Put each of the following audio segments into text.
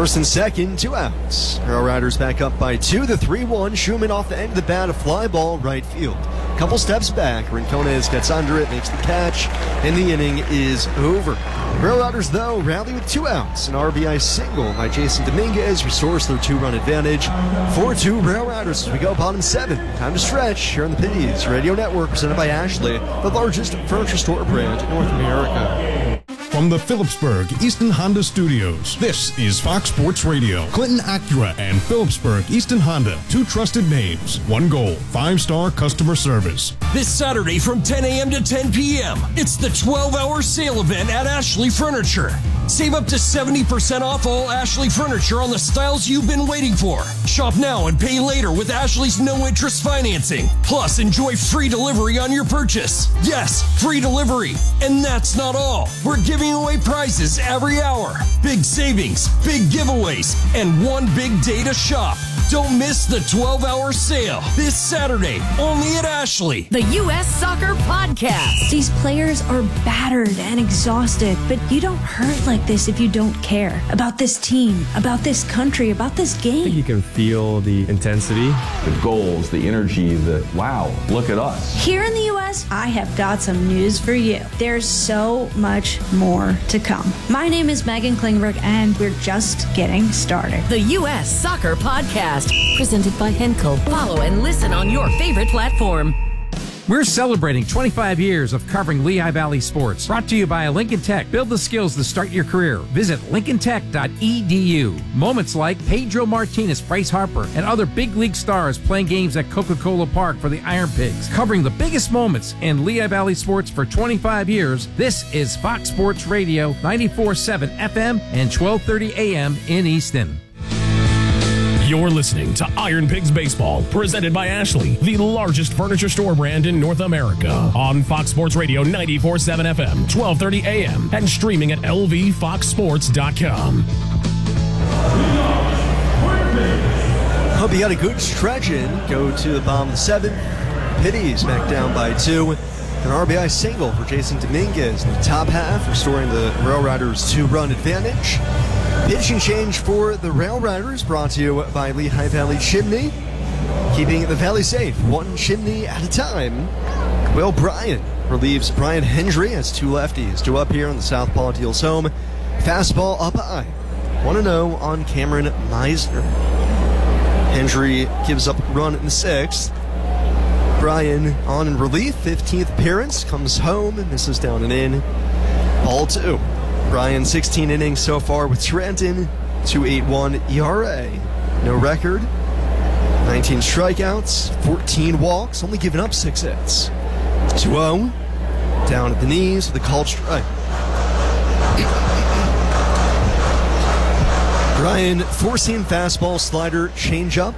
First and second, 2 outs. Rail Riders back up by 2. The 3-1. Schumann off the end of the bat, a fly ball right field. Couple steps back. Rincones gets under it, makes the catch, and the inning is over. Rail Riders, though, rally with 2 outs. An RBI single by Jason Dominguez restores their 2-run advantage. 4-2 Rail Riders as we go bottom 7. Time to stretch here on the Pitties Radio Network, presented by Ashley, the largest furniture store brand in North America. From the Phillipsburg Easton Honda Studios, this is Fox Sports Radio. Clinton Acura and Phillipsburg Easton Honda, 2 trusted names, 1 goal, 5-star customer service. This Saturday from 10 a.m. to 10 p.m., it's the 12-hour sale event at Ashley Furniture. Save up to 70% off all Ashley Furniture on the styles you've been waiting for. Shop now and pay later with Ashley's no-interest financing. Plus, enjoy free delivery on your purchase. Yes, free delivery. And that's not all. We're giving away prizes every hour. Big savings, big giveaways, and one big day to shop. Don't miss the 12-hour sale this Saturday, only at Ashley. The U.S. Soccer Podcast. These players are battered and exhausted, but you don't hurt like this if you don't care about this team, about this country, about this game. I think you can feel the intensity. The goals, the energy, wow, look at us. Here in the U.S., I have got some news for you. There's so much more to come. My name is Megan Klingberg, and we're just getting started. The U.S. Soccer Podcast, presented by Henkel. Follow and listen on your favorite platform. We're celebrating 25 years of covering Lehigh Valley sports. Brought to you by Lincoln Tech. Build the skills to start your career. Visit lincolntech.edu. Moments like Pedro Martinez, Bryce Harper, and other big league stars playing games at Coca-Cola Park for the Iron Pigs. Covering the biggest moments in Lehigh Valley sports for 25 years, this is Fox Sports Radio, 94.7 FM and 12:30 AM in Easton. You're listening to Iron Pigs Baseball, presented by Ashley, the largest furniture store brand in North America. On Fox Sports Radio 94.7 FM, 12:30 AM, and streaming at lvfoxsports.com. Hope you got a good stretch in. Go to the bottom of the 7th. Pitties back down by 2. An RBI single for Jason Dominguez in the top half, restoring the Rail Riders' 2-run advantage. Pitching change for the Rail Riders, brought to you by Lehigh Valley Chimney. Keeping the valley safe, 1 chimney at a time. Will Bryan relieves Brian Hendry as 2 lefties due up here on the South Paul Deals home. Fastball up high. 1-0 on Cameron Meisner. Hendry gives up a run in the 6th. Bryan on in relief, 15th appearance, comes home and misses down and in. Ball 2. Bryan, 16 innings so far with Scranton, 2.81 ERA. No record, 19 strikeouts, 14 walks, only giving up 6 hits. 2-0, down at the knees with a called strike. Bryan, four-seam fastball, slider, changeup.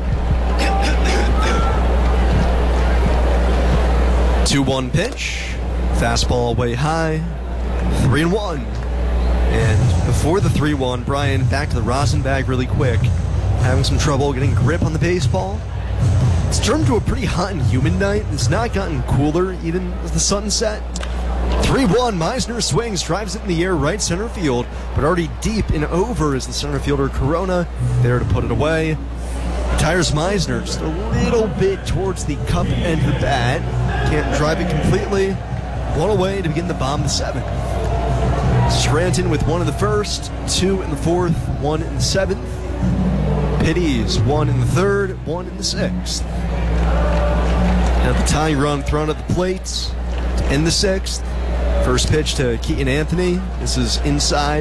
2-1 pitch, fastball way high, 3-1. And before the 3-1, Bryan back to the rosin bag really quick, having some trouble getting grip on the baseball. It's turned to a pretty hot and humid night. It's not gotten cooler even as the sun set. 3-1, Meisner swings, drives it in the air right center field, but already deep and over is the center fielder Corona, there to put it away. Retires Meisner just a little bit towards the cup end of the bat. Can't drive it completely. 1 away to begin the bottom of the 7th. Scranton with 1 in the 1st, 2 in the 4th, 1 in the 7th. Pitties 1 in the 3rd, 1 in the 6th. Now the tying run thrown at the plate to end the 6th. First pitch to Keaton Anthony. This is inside.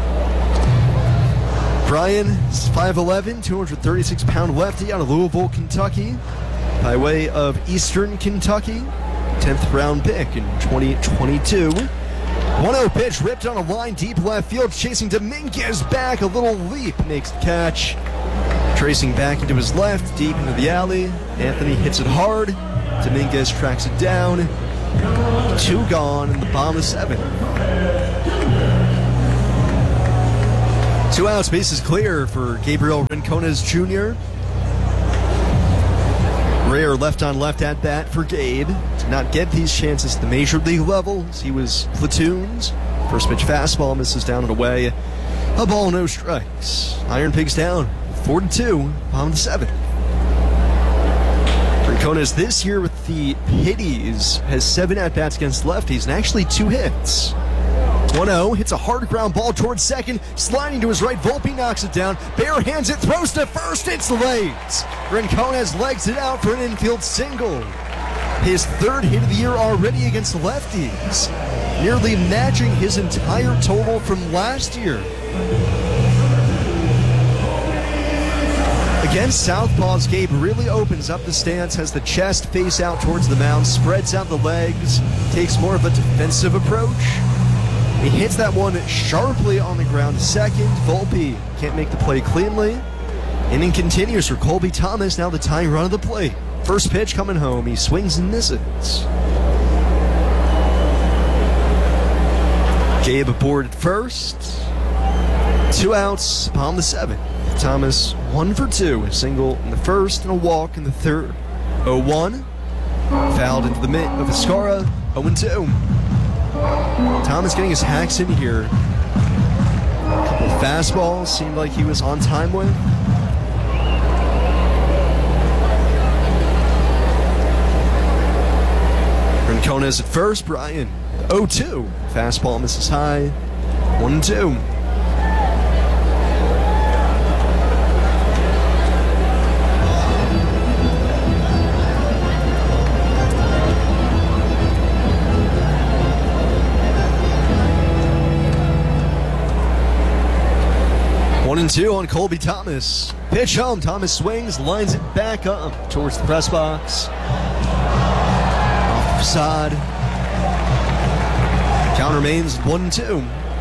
Bryan is 5'11", 236-pound lefty out of Louisville, Kentucky, by way of Eastern Kentucky. 10th round pick in 2022. 1-0 pitch ripped on a line deep left field, chasing Dominguez back. A little leap makes the catch. Tracing back into his left, deep into the alley. Anthony hits it hard. Dominguez tracks it down. 2 gone in the bottom of the 7th. 2 outs, bases clear for Gabriel Rincones Jr. Rare left-on-left at-bat for Gabe. Did not get these chances at the major league level as he was platooned. First pitch fastball misses down and away. A ball, no strikes. Iron Pigs down 4-2, bottom of the 7th. Rincones this year with the Pitties has 7 at-bats against lefties and actually 2 hits. 1-0, hits a hard ground ball towards second, sliding to his right, Volpe knocks it down, bare hands it, throws to first, it's late. Rincones legs it out for an infield single. His 3rd hit of the year already against lefties, nearly matching his entire total from last year. Against Southpaws, Gabe really opens up the stance, has the chest face out towards the mound, spreads out the legs, takes more of a defensive approach. He hits that one sharply on the ground to second. Volpe can't make the play cleanly. Inning continues for Colby Thomas, now the tying run of the plate. First pitch coming home, he swings and misses. Gabe aboard at first. 2 outs, bottom of the 7th. Thomas 1 for 2, a single in the first and a walk in the 3rd. 0-1, fouled into the mitt of Escara. 0-2. Thomas getting his hacks in here. A couple of fastballs seemed like he was on time with. Rincones at first, Brian 0-2. Fastball misses high. 1-2. And 2 on Colby Thomas. Pitch home. Thomas swings, lines it back up towards the press box. Off the facade. Count remains 1-2.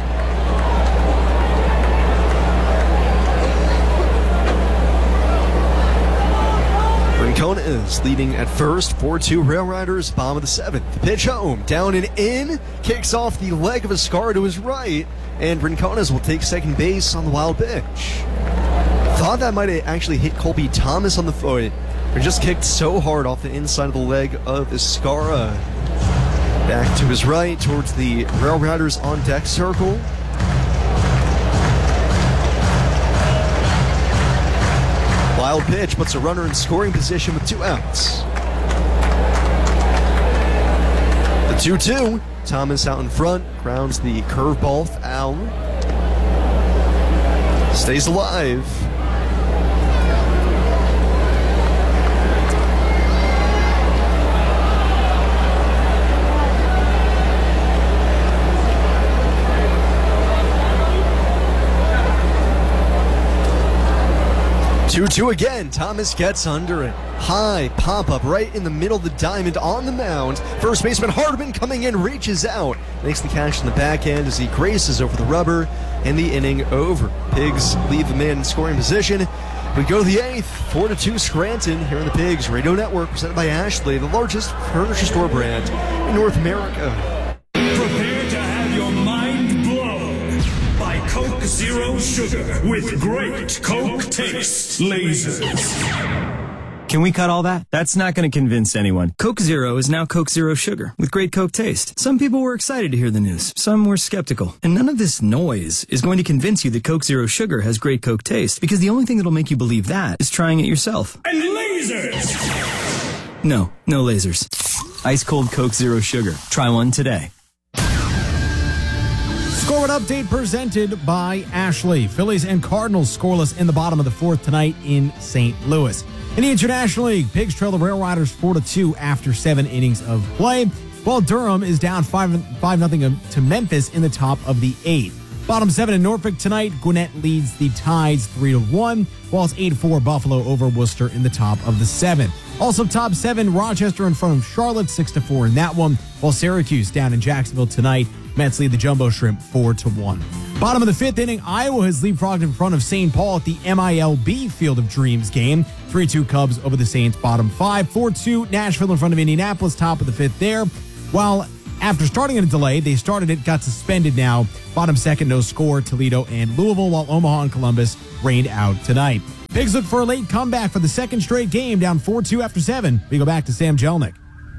Rincones leading at first. 4-2 Rail Riders, bottom of the 7th. Pitch home. Down and in. Kicks off the leg of Escara to his right. And Rincones will take second base on the wild pitch. Thought that might have actually hit Colby Thomas on the foot. It just kicked so hard off the inside of the leg of Escara. Back to his right towards the Rail Riders on deck circle. Wild pitch puts a runner in scoring position with 2 outs. The 2-2. Thomas out in front, grounds the curveball foul. Stays alive. Two again. Thomas gets under it. High pop-up right in the middle of the diamond on the mound. First baseman Hardman coming in, reaches out. Makes the catch in the back end as he graces over the rubber, and the inning over. Pigs leave the man in scoring position. We go to the 8th. 4-2 Scranton here on the Pigs Radio Network, presented by Ashley, the largest furniture store brand in North America. Prepare to have your mind blown by Coke Zero Sugar with great Coke taste. Lasers. Can we cut all that? That's not going to convince anyone. Coke Zero is now Coke Zero Sugar with great Coke taste. Some people were excited to hear the news. Some were skeptical. And none of this noise is going to convince you that Coke Zero Sugar has great Coke taste, because the only thing that'll make you believe that is trying it yourself. And lasers! No lasers. Ice cold Coke Zero Sugar. Try one today. Scoreboard update presented by Ashley. Phillies and Cardinals scoreless in the bottom of the 4th tonight in St. Louis. In the International League, Pigs trail the Rail Riders 4-2 after 7 innings of play, while Durham is down 5-0 to Memphis in the top of the 8th. Bottom 7 in Norfolk tonight, Gwinnett leads the Tides 3-1, while it's 8-4 Buffalo over Worcester in the top of the 7th. Also top 7, Rochester in front of Charlotte 6-4 in that one, while Syracuse down in Jacksonville tonight. Mets lead the Jumbo Shrimp 4-1. Bottom of the 5th inning, Iowa has leapfrogged in front of St. Paul at the MILB Field of Dreams game. 3-2 Cubs over the Saints, bottom 5. 4-2 Nashville in front of Indianapolis, top of the 5th there. While after starting in a delay, they started it, got suspended now. Bottom 2nd, no score, Toledo and Louisville, while Omaha and Columbus rained out tonight. Pigs look for a late comeback for the 2nd straight game, down 4-2 after 7. We go back to Sam Jelnick.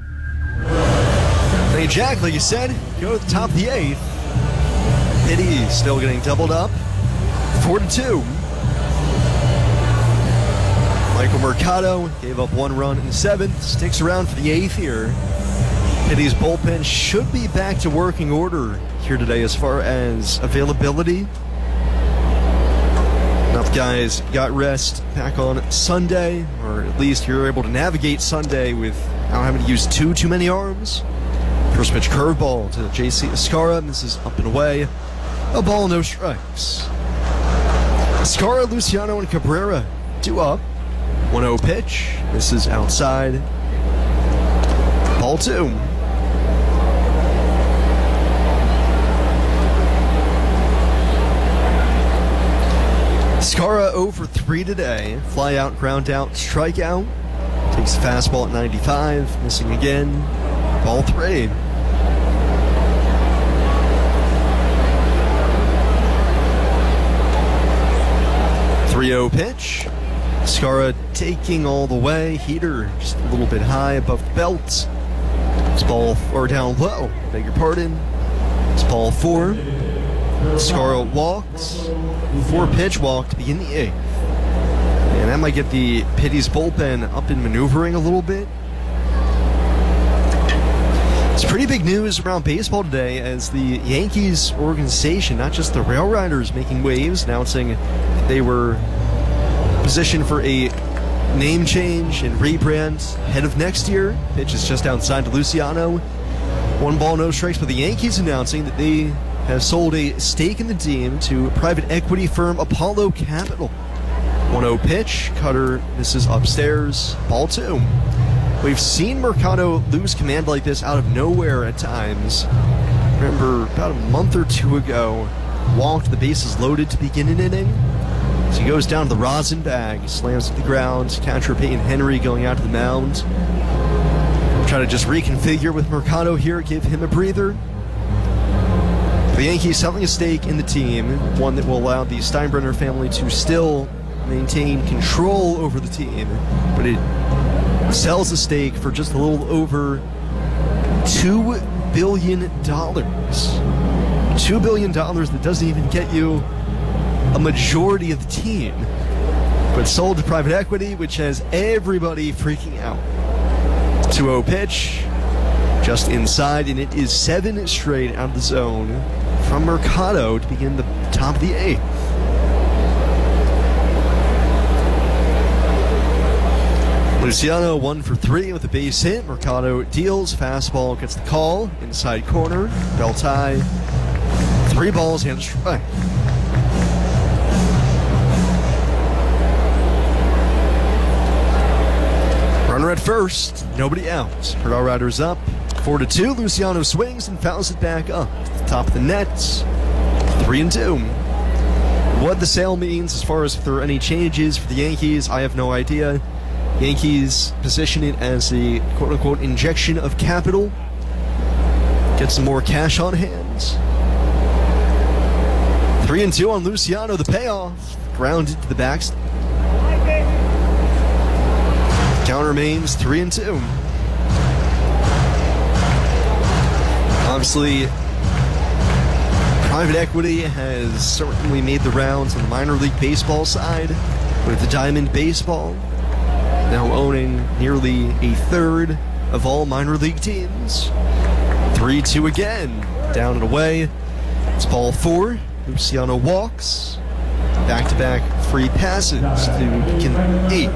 Hey, Jack, like you said, go to the top of the 8th. Pitties still getting doubled up. 4-2. Michael Mercado gave up 1 run in the 7th, sticks around for the 8th here. Pitty's bullpen should be back to working order here today as far as availability. Enough guys got rest back on Sunday, or at least you're able to navigate Sunday without having to use too many arms. First pitch curveball to J.C. Escara. This is up and away. A ball, no strikes. Escara, Luciano, and Cabrera 2 up. 1-0 pitch. This is outside. Ball 2. Escara 0 for 3 today. Fly out, ground out, strikeout. Takes the fastball at 95. Missing again. Ball 3. .30 pitch. Escara taking all the way. Heater just a little bit high above the belt. It's ball, or down low. Beg your pardon. It's ball 4. Escara walks. 4-pitch walk to begin the 8th. And that might get the Pitty's bullpen up and maneuvering a little bit. It's pretty big news around baseball today as the Yankees organization, not just the Rail Riders, making waves, announcing they were positioned for a name change and rebrand ahead of next year. Pitch is just outside to Luciano. 1 ball, no strikes, but the Yankees announcing that they have sold a stake in the team to private equity firm Apollo Capital. 1-0 pitch, cutter, this is upstairs, ball 2. We've seen Mercado lose command like this out of nowhere at times. Remember, about a month or 2 ago, walked, the bases loaded to begin an inning. So he goes down to the rosin bag, slams to the ground, catcher Peyton Henry going out to the mound. Try to just reconfigure with Mercado here, give him a breather. The Yankees selling a stake in the team, one that will allow the Steinbrenner family to still maintain control over the team, but it sells the stake for just a little over $2 billion. $2 billion that doesn't even get you a majority of the team, but sold to private equity, which has everybody freaking out. 2-0 pitch, just inside, and it is 7 straight out of the zone from Mercado to begin the top of the 8th. Luciano 1 for 3 with a base hit. Mercado deals, fastball gets the call, inside corner, belt high, 3 balls and a strike. Runner at first, nobody out. Rail Riders up, 4-2. Luciano swings and fouls it back up to the top of the net. 3-2. What the sale means as far as if there are any changes for the Yankees, I have no idea. Yankees position it as a quote-unquote injection of capital. Get some more cash on hands. 3-2 on Luciano, the payoff. Grounded to the backs. Count remains 3-2. Obviously, private equity has certainly made the rounds on the minor league baseball side, with the Diamond Baseball now owning nearly a third of all minor league teams. 3-2 again, down and away. It's ball 4. Luciano walks. Back-to-back free passes to begin 8th.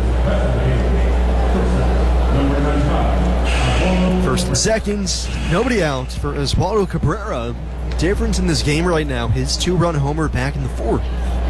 First and second, nobody out for Oswaldo Cabrera. Difference in this game right now, his 2-run homer back in the 4th.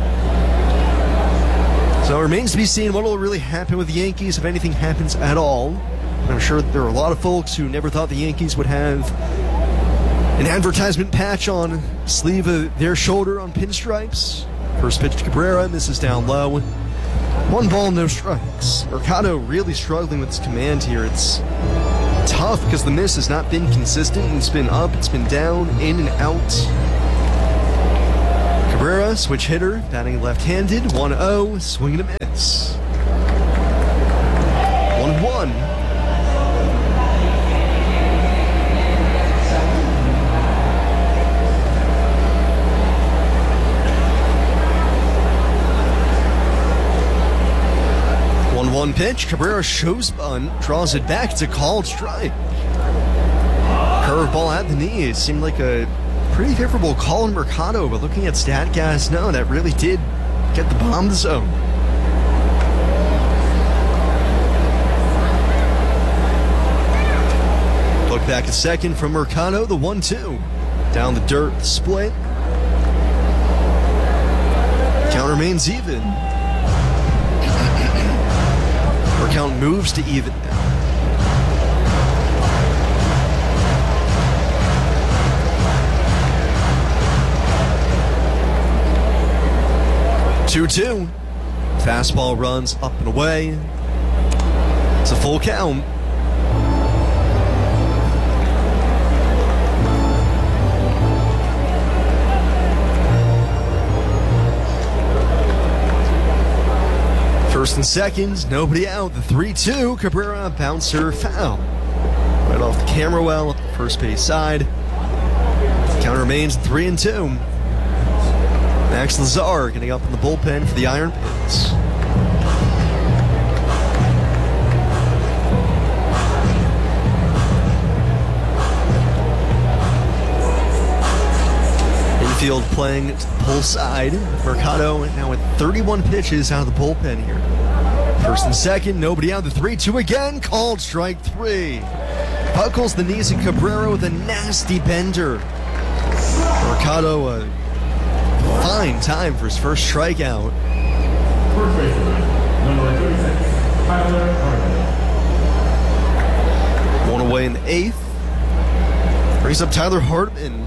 So it remains to be seen what will really happen with the Yankees, if anything happens at all. I'm sure there are a lot of folks who never thought the Yankees would have an advertisement patch on sleeve of their shoulder on pinstripes. First pitch to Cabrera, misses down low. 1 ball, no strikes. Mercado really struggling with his command here. It's tough because the miss has not been consistent. It's been up, it's been down, in and out. Cabrera, switch hitter, batting left-handed, 1-0, swing and a miss. 1-1. 1 pitch, Cabrera shows bunt, draws it back. It's a called strike. Curveball at the knees. Seemed like a pretty favorable call in Mercado, but looking at StatCast, no, that really did get the bomb in the zone. Look back a second from Mercado, the 1-2. Down the dirt, split. Count remains even. Or count moves to even now. Two. Fastball runs up and away. It's a full count. First and second, nobody out. The 3-2, Cabrera bouncer foul. Right off the camera well, up the first base side. Count remains 3-2. Max Lazar getting up in the bullpen for the Iron Pigs. Infield playing to the pull side. Mercado now with 31 pitches out of the bullpen here. First and second, nobody out. The 3-2 again, called strike 3. Buckles the knees of Cabrera with a nasty bender. Mercado, a fine time for his first strikeout. First baseman, number 36, Tyler Hartman. One away in the 8th. Brings up Tyler Hartman.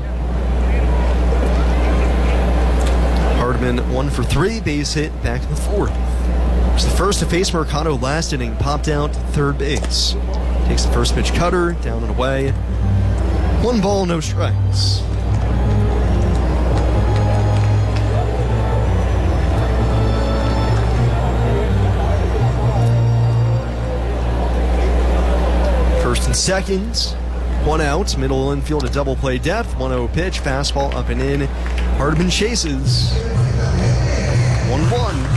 Hartman 1 for 3, base hit back in the 4th. He's the first to face Mercado last inning, popped out to third base. Takes the first pitch cutter, down and away. 1 ball, no strikes. First and second, 1 out, middle infield, a double play depth, 1-0 pitch, fastball up and in. Hartman chases. 1-1.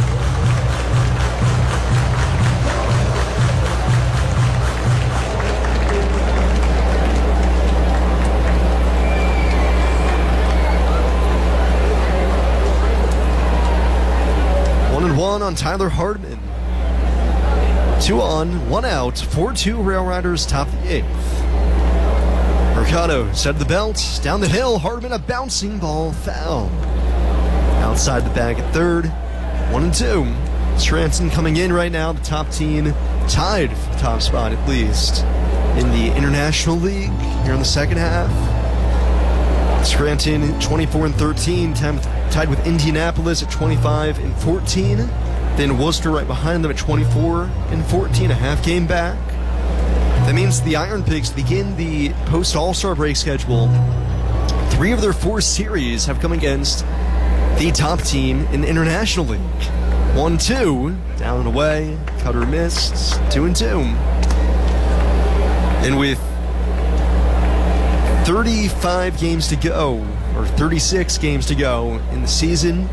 On Tyler Hartman. 2 on, 1 out, 4-2 Rail Riders top the 8th. Mercado set the belt, down the hill, Hartman a bouncing ball foul. Outside the bag at third, 1-2. Scranton coming in right now, the top team tied for the top spot at least in the International League here in the second half. Scranton 24-13, tied with Indianapolis at 25-14. Then Worcester right behind them at 24-14, a half game back. That means the Iron Pigs begin the post-All-Star break schedule. 3 of their 4 series have come against the top team in the International League. 1-2, down and away, cutter missed, 2-2. And with 35 games to go, or 36 games to go in the season,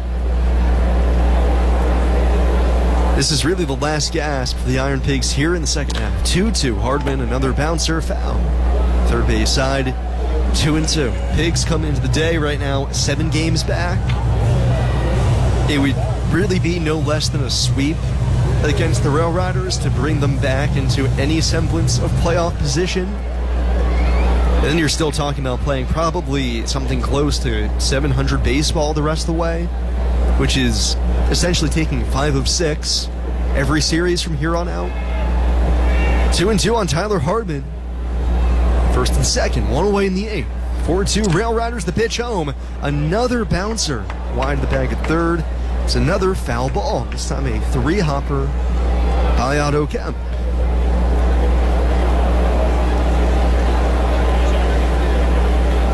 this is really the last gasp for the Iron Pigs here in the second half. 2-2, Hardman, another bouncer, foul. Third base side, 2-2. Pigs come into the day right now 7 games back. It would really be no less than a sweep against the Rail Riders to bring them back into any semblance of playoff position. And then you're still talking about playing probably something close to 700 baseball the rest of the way, which is essentially taking 5 of 6 every series from here on out. 2-2 on Tyler Hardman. First and second, 1 away in the 8th. 4-2 Rail Riders, the pitch home. Another bouncer wide of the bag at third. It's another foul ball. This time a 3-hopper by Otto Kemp.